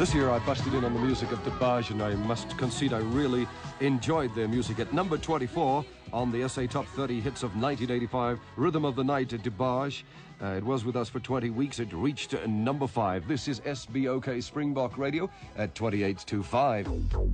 This year I busted in on the music of DeBarge, and I must concede I really enjoyed their music. At number 24 on the SA Top 30 Hits of 1985, Rhythm of the Night, DeBarge. It was with us for 20 weeks. It reached number 5. This is SBOK Springbok Radio at 28 to 5.